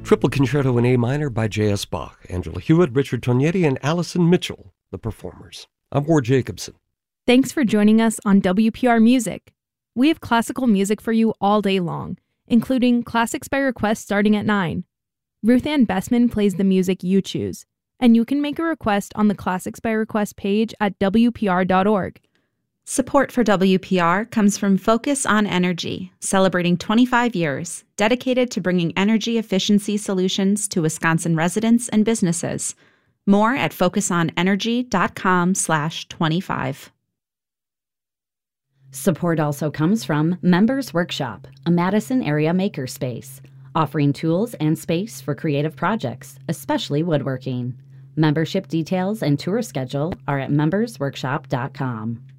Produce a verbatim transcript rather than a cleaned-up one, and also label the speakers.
Speaker 1: Triple Concerto in A minor by J S. Bach, Angela Hewitt, Richard Tognetti, and Allison Mitchell, the performers. I'm Ward Jacobson.
Speaker 2: Thanks for joining us on W P R Music. We have classical music for you all day long, including Classics by Request starting at nine. Ruth Ann Bessman plays the music you choose, and you can make a request on the Classics by Request page at W P R dot org.
Speaker 3: Support for W P R comes from Focus on Energy, celebrating twenty-five years, dedicated to bringing energy efficiency solutions to Wisconsin residents and businesses. More at focusonenergy.com slash 25.
Speaker 4: Support also comes from Members Workshop, a Madison area makerspace, offering tools and space for creative projects, especially woodworking. Membership details and tour schedule are at members workshop dot com.